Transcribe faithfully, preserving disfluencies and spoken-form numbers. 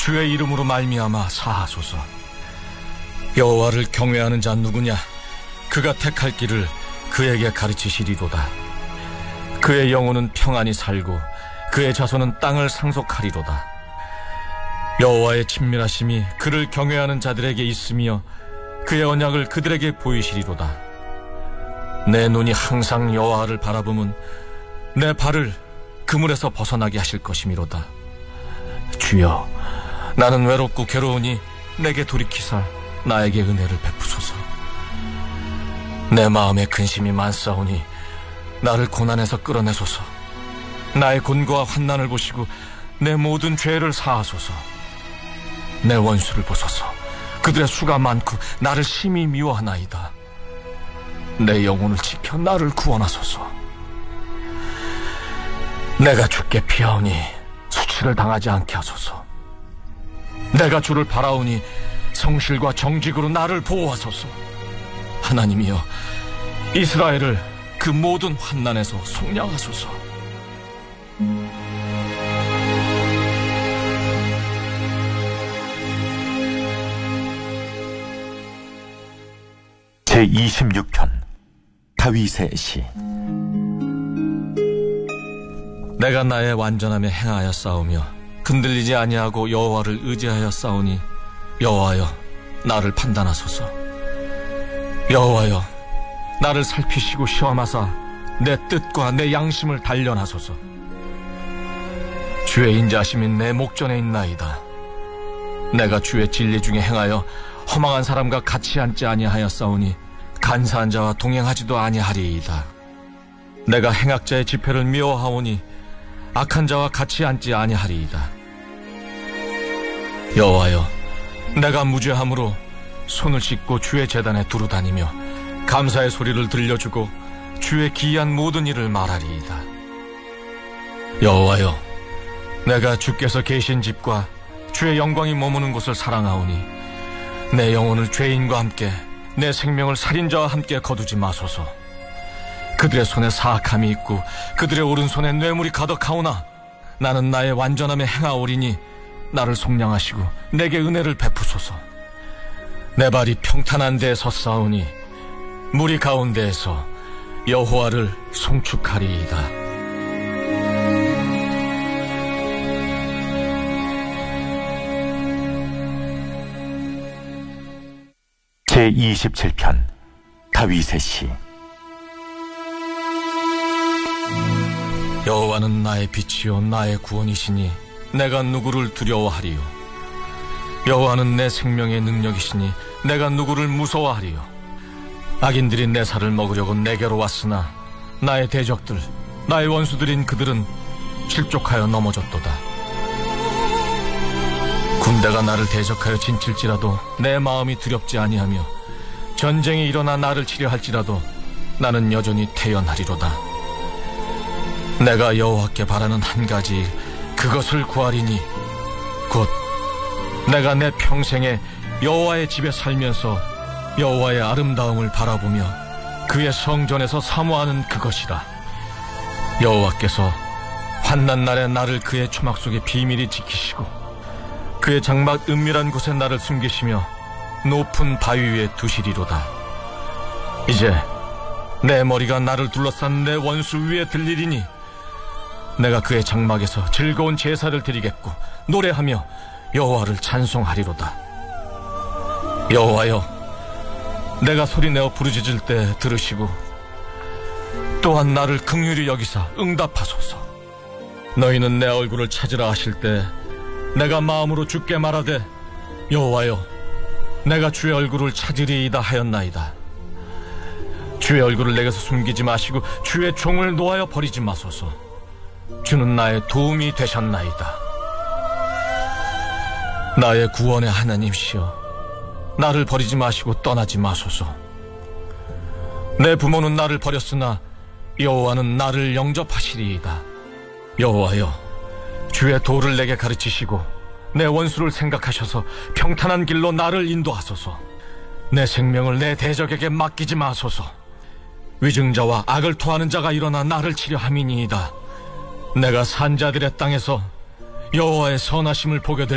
주의 이름으로 말미암아 사하소서. 여호와를 경외하는 자 누구냐? 그가 택할 길을 그에게 가르치시리로다. 그의 영혼은 평안히 살고 그의 자손은 땅을 상속하리로다. 여호와의 친밀하심이 그를 경외하는 자들에게 있으며 그의 언약을 그들에게 보이시리로다. 내 눈이 항상 여호와를 바라보면 내 발을 그물에서 벗어나게 하실 것이미로다. 주여, 나는 외롭고 괴로우니 내게 돌이키사 나에게 은혜를 베푸소서. 내 마음에 근심이 많사오니 나를 고난에서 끌어내소서. 나의 곤고와 환난을 보시고 내 모든 죄를 사하소서. 내 원수를 보소서. 그들의 수가 많고 나를 심히 미워하나이다. 내 영혼을 지켜 나를 구원하소서. 내가 주께 피하오니 수치를 당하지 않게 하소서. 내가 주를 바라오니 성실과 정직으로 나를 보호하소서. 하나님이여, 이스라엘을 그 모든 환난에서 속량하소서. 제이십육 편 다윗의 시. 내가 나의 완전함에 행하여 싸우며 흔들리지 아니하고 여호와를 의지하여 싸우니 여호와여, 나를 판단하소서. 여호와여, 나를 살피시고 시험하사 내 뜻과 내 양심을 단련하소서. 주의 인자하심이 내 목전에 있나이다. 내가 주의 진리 중에 행하여 허망한 사람과 같이 앉지 아니하여 싸우니 간사한 자와 동행하지도 아니하리이다. 내가 행악자의 집회를 미워하오니 악한 자와 같이 앉지 아니하리이다. 여호와여, 내가 무죄함으로 손을 씻고 주의 제단에 두루 다니며 감사의 소리를 들려주고 주의 기이한 모든 일을 말하리이다. 여호와여, 내가 주께서 계신 집과 주의 영광이 머무는 곳을 사랑하오니 내 영혼을 죄인과 함께 내 생명을 살인자와 함께 거두지 마소서. 그들의 손에 사악함이 있고 그들의 오른손에 뇌물이 가득하오나 나는 나의 완전함에 행하오리니 나를 속량하시고 내게 은혜를 베푸소서. 내 발이 평탄한 데에 섰사오니 무리 가운데에서 여호와를 송축하리이다. 제이십칠 편 다윗의 시. 여호와는 나의 빛이요 나의 구원이시니 내가 누구를 두려워하리요. 여호와는 내 생명의 능력이시니 내가 누구를 무서워하리요. 악인들이 내 살을 먹으려고 내게로 왔으나 나의 대적들, 나의 원수들인 그들은 실족하여 넘어졌도다. 군대가 나를 대적하여 진칠지라도 내 마음이 두렵지 아니하며 전쟁이 일어나 나를 치려 할지라도 나는 여전히 태연하리로다. 내가 여호와께 바라는 한 가지 일, 그것을 구하리니 곧 내가 내 평생에 여호와의 집에 살면서 여호와의 아름다움을 바라보며 그의 성전에서 사모하는 그것이라. 여호와께서 환난 날에 나를 그의 초막 속에 비밀히 지키시고 그의 장막 은밀한 곳에 나를 숨기시며 높은 바위 위에 두시리로다. 이제 내 머리가 나를 둘러싼 내 원수 위에 들리리니 내가 그의 장막에서 즐거운 제사를 드리겠고 노래하며 여호와를 찬송하리로다. 여호와여, 내가 소리내어 부르짖을 때 들으시고 또한 나를 긍휼히 여기사 응답하소서. 너희는 내 얼굴을 찾으라 하실 때 내가 마음으로 주께 말하되 여호와여, 내가 주의 얼굴을 찾으리이다 하였나이다. 주의 얼굴을 내게서 숨기지 마시고 주의 종을 놓아여 버리지 마소서. 주는 나의 도움이 되셨나이다. 나의 구원의 하나님시여, 나를 버리지 마시고 떠나지 마소서. 내 부모는 나를 버렸으나 여호와는 나를 영접하시리이다. 여호와여, 주의 도를 내게 가르치시고 내 원수를 생각하셔서 평탄한 길로 나를 인도하소서. 내 생명을 내 대적에게 맡기지 마소서. 위증자와 악을 토하는 자가 일어나 나를 치려 함이니이다. 내가 산자들의 땅에서 여호와의 선하심을 보게 될